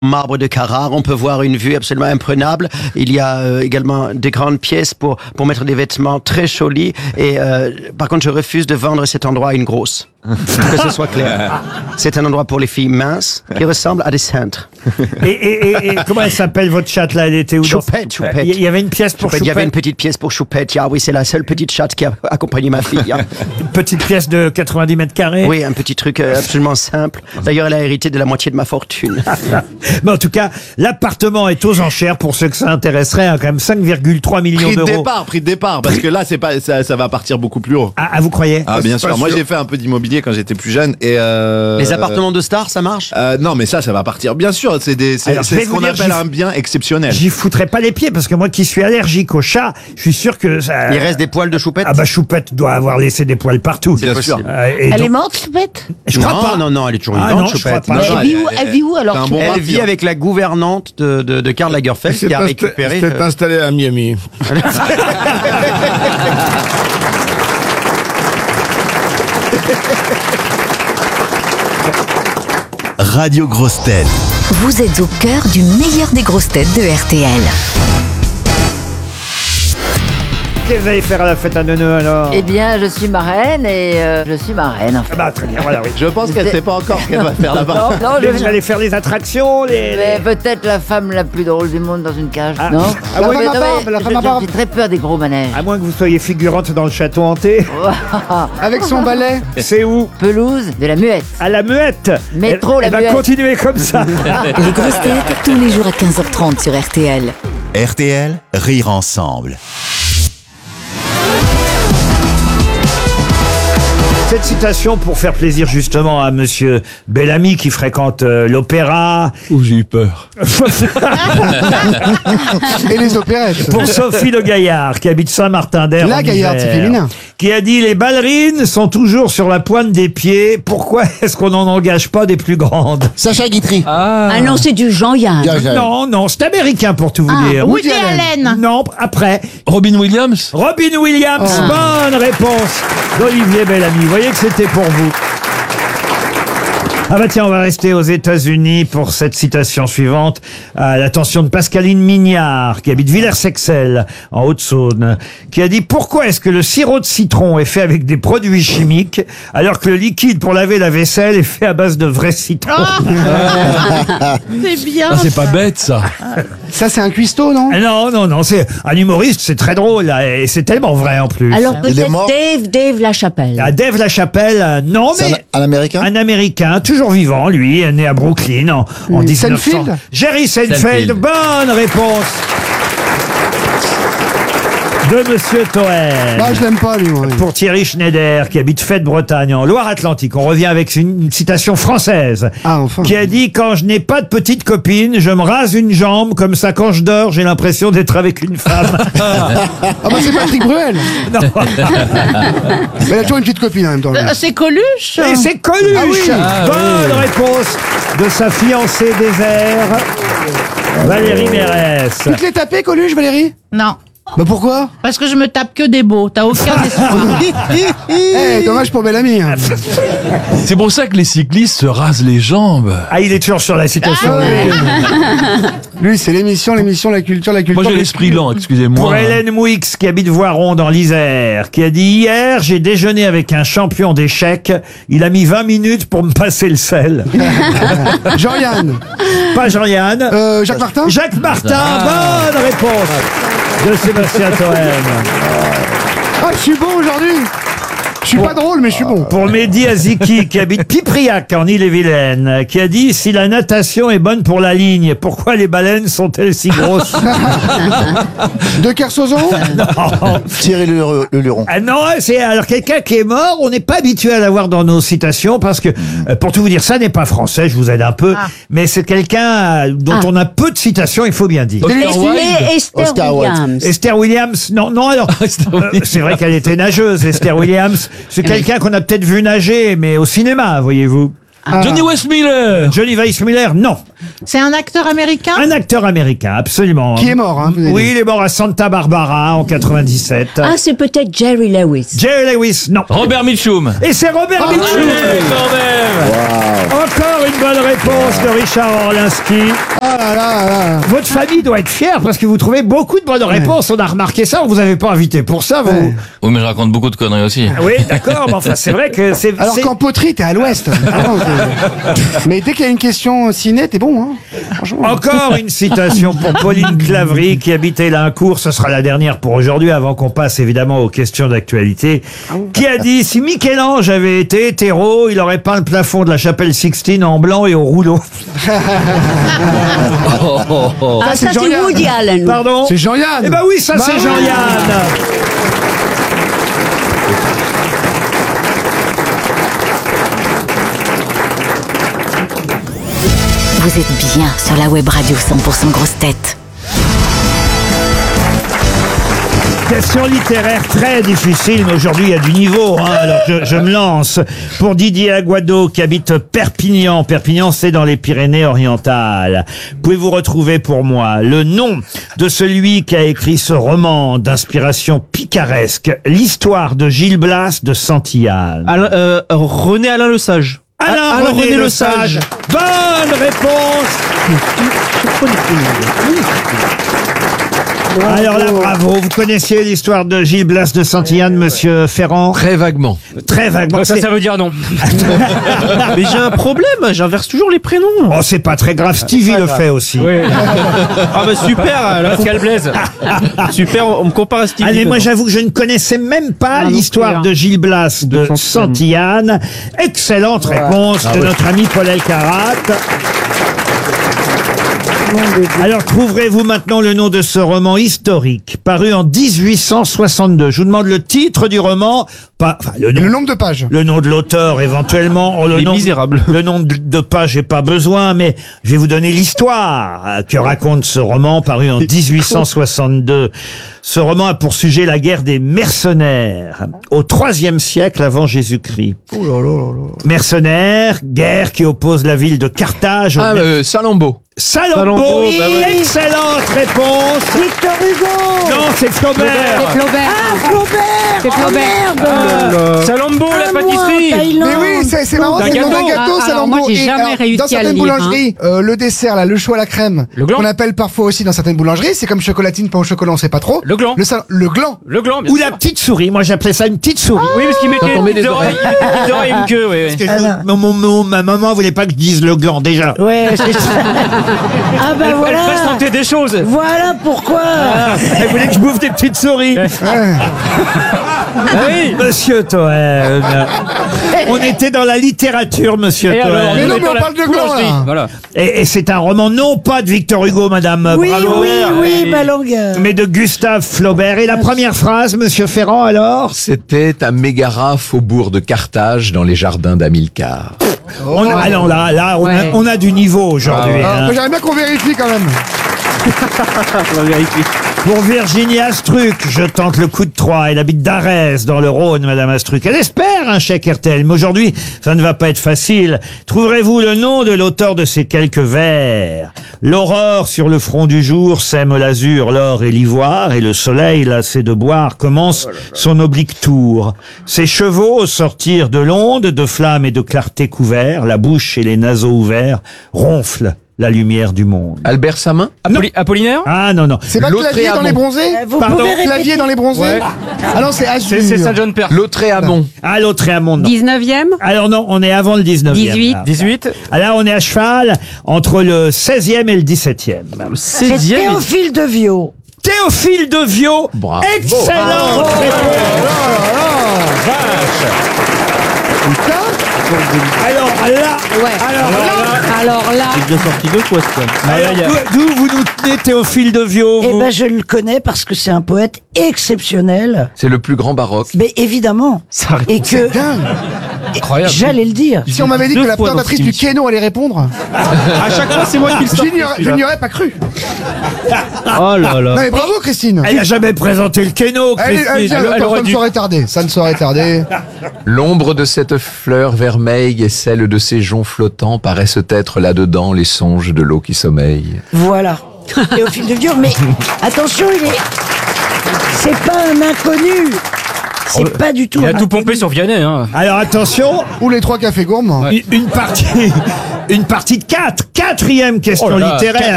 marbre de Carrare, on peut voir une vue absolument imprenable. Il y a également des grandes pièces pour mettre des vêtements très jolis. Et par contre, je refuse de vendre cet endroit à une grosse. Que ce soit clair. C'est un endroit pour les filles minces qui ressemblent à des cintres. Et comment elle s'appelle votre chatte là? Elle était où? Choupette. Il y avait une pièce pour Choupette. Il y avait une petite pièce pour Choupette. Oui, c'est la seule petite chatte qui a accompagné ma fille. Une petite pièce de 90 mètres carrés. Oui, un petit truc absolument simple. D'ailleurs, elle a hérité de la moitié de ma fortune. Mais en tout cas, l'appartement est aux enchères pour ceux que ça intéresserait, hein, quand même 5,3 millions d'euros. Prix de départ, parce que là, c'est pas, ça va partir beaucoup plus haut. Ah, vous croyez? Ah, bien sûr. Moi, j'ai fait un peu d'immobilier quand j'étais plus jeune et Les appartements de stars, ça marche? Non, mais ça va partir. Bien sûr, c'est ce qu'on appelle un bien exceptionnel. J'y foutrais pas les pieds parce que moi qui suis allergique aux chats, je suis sûr que ça. Il reste des poils de Choupette? Ah bah Choupette doit avoir laissé des poils partout. Bien sûr. Elle est morte, Choupette? Je crois pas. Non, elle est toujours Ah vivante, non, je Choupette. crois pas. Elle vit où alors? Elle vit avec la gouvernante de Karl Lagerfeld qui a récupéré. C'est installé à Miami. Radio Grosses Têtes. Vous êtes au cœur du meilleur des grosses têtes de RTL. Qu'est-ce que vous allez faire à la fête à Neuneu alors? Eh bien, je suis marraine et je suis marraine. En fait. Ah bah très bien, voilà, oui. Je pense qu'elle sait pas encore ce qu'elle va faire là-bas. Non, Mais vous allez faire les attractions, Mais peut-être la femme la plus drôle du monde dans une cage, Ah. non? Ah ouais, J'ai très peur des gros manèges. À moins que vous soyez figurante dans le château hanté. Avec son balai. C'est où? Pelouse de la Muette. À la Muette. Métro, Elle la va Muette. continuer comme ça. Les grosses têtes, tous les jours à 15h30 sur RTL. RTL, rire ensemble. Cette citation pour faire plaisir justement à monsieur Bellamy qui fréquente l'opéra. Où j'ai eu peur. Et les opérettes. Pour Sophie Le Gaillard qui habite Saint-Martin-d'Air. La en Gaillarde, c'est Isère, féminin. Qui a dit: les ballerines sont toujours sur la pointe des pieds. Pourquoi est-ce qu'on n'en engage pas des plus grandes? Sacha Guitry. Ah non, c'est du Jean-Yann. Non, c'est américain pour tout vous dire. Woody Allen. Non, après. Robin Williams. Robin Williams, bonne réponse d'Olivier Bellamy. Vous voyez que c'était pour vous. Ah bah tiens, on va rester aux États-Unis pour cette citation suivante à l'attention de Pascaline Mignard, qui habite Villers-Sexel, en Haute-Saône, qui a dit: pourquoi est-ce que le sirop de citron est fait avec des produits chimiques alors que le liquide pour laver la vaisselle est fait à base de vrais citrons? C'est bien. Ah, c'est pas bête ça. Ça, c'est un cuistot, non? Non, c'est un humoriste, c'est très drôle, là, et c'est tellement vrai en plus. Alors Il est peut-être mort Dave Lachapelle. À Dave Lachapelle, non, mais un Américain. un Américain, toujours vivant, lui, né à Brooklyn en 1900. Seinfeld. Jerry Seinfeld, Seinfeld. bonne réponse de Monsieur Toen. Bah, je l'aime pas, lui, moi. Pour Thierry Schneider, qui habite Fête-Bretagne, en Loire-Atlantique. On revient avec une citation française. Ah, enfin. Qui a dit: quand je n'ai pas de petite copine, je me rase une jambe, comme ça quand je dors, j'ai l'impression d'être avec une femme. Ah, bah, c'est Patrick Bruel. Non. Mais il a toujours une petite copine, en même temps. lui. C'est Coluche. Et c'est Coluche. Ah oui. Bonne réponse de sa fiancée désert, Valérie Mérès. Tu te l'es tapé, Coluche, Valérie? Non, Bah, pourquoi? parce que je me tape que des beaux. T'as aucun espoir. Eh, dommage pour Bellamy. Hein. C'est pour ça que les cyclistes se rasent les jambes. Ah, il est toujours sur la citation. Lui, c'est l'émission, la culture. Moi j'ai l'esprit lent, excusez-moi. Pour Hélène Mouix, qui habite Voiron dans l'Isère, qui a dit: hier, j'ai déjeuné avec un champion d'échecs. Il a mis 20 minutes pour me passer le sel. Jean-Yann. Pas Jean-Yann. Jacques Martin. Jacques Martin, bonne réponse de Sébastien Toen. Ah, je suis bon aujourd'hui. Je suis pas drôle, mais je suis bon. Pour Mehdi Aziki, qui habite Pipriac en Ille-et-Vilaine, qui a dit: si la natation est bonne pour la ligne, pourquoi les baleines sont-elles si grosses? De Kersozon. Thierry Le Luron. Ah non, c'est alors quelqu'un qui est mort, on n'est pas habitué à l'avoir dans nos citations parce que, pour tout vous dire, ça n'est pas français, je vous aide un peu, mais c'est quelqu'un dont on a peu de citations, il faut bien dire. Oscar Wilde. Esther Oscar Wilde. Williams. Esther Williams, non, alors, c'est vrai qu'elle était nageuse, Esther Williams. C'est quelqu'un qu'on a peut-être vu nager, mais au cinéma, voyez-vous. Johnny Westmiller. Johnny Weissmuller, non. C'est un acteur américain? Un acteur américain, absolument. Qui est mort, hein, vous avez Oui, dit. il est mort à Santa Barbara en 97. Ah, c'est peut-être Jerry Lewis. Jerry Lewis, non. Robert Mitchum. Et c'est Robert Mitchum. Quand même. Encore une bonne réponse de Richard Orlinski. Ah là là là. Votre famille doit être fière parce que vous trouvez beaucoup de bonnes réponses. On a remarqué ça. On vous avait pas invité pour ça, vous. Ouais. Oui, mais je raconte beaucoup de conneries aussi. Oui, d'accord. Mais enfin, c'est vrai que c'est. Alors c'est- qu'en poterie, t'es à l'ouest. Vraiment, mais dès qu'il y a une question ciné, t'es bon, hein. Franchement. Encore une citation pour Pauline Clavry qui habitait Lincourt. Ce sera la dernière pour aujourd'hui avant qu'on passe évidemment aux questions d'actualité. Qui a dit si Michel-Ange avait été hétéro, il aurait peint le plafond de la chapelle Sixtine en blanc et au rouleau. Ah, c'est ça, c'est Jean-Yann. Woody Allen. Pardon. C'est Jean-Yann. Eh ben oui, ça c'est oui. Jean-Yann. Vous êtes bien sur la web radio 100% grosses têtes. Question littéraire très difficile, mais aujourd'hui il y a du niveau. Hein, alors je me lance. Pour Didier Aguado qui habite Perpignan. Perpignan, c'est dans les Pyrénées-Orientales. Pouvez-vous retrouver pour moi le nom de celui qui a écrit ce roman d'inspiration picaresque, l'histoire de Gil Blas de Santillane? René Alain Le Sage. Alain René Le Sage. Bonne réponse. Alors là, bravo. Vous connaissiez l'histoire de Gil Blas de Santillane, monsieur Ferrand? Très vaguement. Très vaguement. Ça veut dire non. Mais j'ai un problème, j'inverse toujours les prénoms. Oh, c'est pas très grave. Stevie le fait aussi. Ah bah super, Pascal Blaise. Super, on me compare à Stevie. Allez, moi maintenant. j'avoue que je ne connaissais même pas non l'histoire plus, hein. de Gil Blas de Santillane. Excellente réponse de notre ami Paul Elkarat. Alors, trouverez-vous maintenant le nom de ce roman historique, paru en 1862? Je vous demande le titre du roman, pas, enfin, Le nombre de pages. le nom de l'auteur éventuellement, le Les nom Misérables. le nom de page, j'ai pas besoin, mais je vais vous donner l'histoire que raconte ce roman paru en 1862. Ce roman a pour sujet la guerre des mercenaires au IIIe siècle avant Jésus-Christ. Oh là là là là. Mercenaires, guerre qui oppose la ville de Carthage au Salammbô. Salammbô. Oui. Bah oui. Excellente réponse. Victor Hugo. Non, c'est Flaubert. Flaubert. C'est Flaubert. Salammbô, la pâtisserie. Mais oui, c'est marrant, D'un c'est le nom d'un gâteau. gâteau, Ah, Salammbô. alors moi, j'ai Et jamais alors, réussi dans à certaines le lire, boulangeries, le dessert, là, le choix à la crème, Le gland. qu'on appelle parfois aussi dans certaines boulangeries, c'est comme chocolatine, pain au chocolat, on sait pas trop. Le gland. Le gland. Le gland, bien Ou sûr. la petite souris. Moi, j'appelais ça une petite souris. Oui, parce qu'il mettait Quand on met une petite des oreille, une petite oreille et une queue, oui. Parce que ma maman voulait pas que je dise le gland déjà. Ouais, c'est ça. Ah bah Elle voilà. fasse tenter des choses. Voilà pourquoi. Elle voulait que je bouffe des petites souris. Ah oui. Monsieur Toen. On était dans la littérature, monsieur Et Toen. alors, Mais non, on est mais dans on la parle de gland, boulangerie. là. Voilà. Et c'est un roman non pas de Victor Hugo, madame. Oui, Bravo. oui, ma longueur. Mais de Gustave Flaubert. Et la première phrase, monsieur Ferrand, alors? C'était à Mégara, faubourg de Carthage, dans les jardins d'Hamilcar. Ah non, là, on a du niveau aujourd'hui. Ah, hein. mais j'aimerais bien qu'on vérifie quand même. On va vérifier. Pour Virginie Astruc, je tente le coup de 3. Elle habite d'Arès, dans le Rhône, madame Astruc. Elle espère un chèque RTL, mais aujourd'hui, ça ne va pas être facile. Trouverez-vous le nom de l'auteur de ces quelques vers? L'aurore sur le front du jour sème l'azur, l'or et l'ivoire, et le soleil, lassé de boire, commence son oblique tour. Ses chevaux, au sortir de l'onde, de flammes et de clarté couverts, la bouche et les naseaux ouverts, ronflent la lumière du monde. Albert Samin? Apollinaire? Ah non, non. C'est pas Clavier dans les bronzés? Vous Pardon. pouvez répéter. Clavier dans les bronzés? Ouais. Ah non, c'est Azur. C'est Saint-John Perse. Lautréamont. Ah, l'Autréamont, non. 19e. Alors non, on est avant le 19e. 18. là. 18. Là, on est à cheval entre le 16e et le 17e. C'est 16e. Théophile de Viau. Théophile de Viau. Bravo. Excellente réponse. Alors là, Alors là. C'est bien sorti de quoi, ça? alors, d'où vous nous tenez Théophile de Viau, Eh vous? ben, je le connais parce que c'est un poète exceptionnel. C'est le plus grand baroque. Mais évidemment. Et que. Incroyable. J'allais le dire. Si on m'avait dit Deux que la fois dans présentatrice cette du émission. Keno allait répondre, À chaque fois, c'est moi qui le sors. je n'y aurais pas cru. Oh là là. Non mais bravo Christine. Elle n'a jamais présenté le Keno, Christine. Ça ne saurait tarder. Ça ne saurait tarder. L'ombre de cette fleur vermeille et celle de ces joncs flottants paraissent être là-dedans les songes de l'eau qui sommeille. Voilà. Et au fil de dur, mais attention, c'est pas un inconnu. C'est pas du tout. Il a tout pompé sur Vianney. Hein. Alors attention. Ou les 3 cafés gourmands. Une partie de 4. Quatrième question littéraire.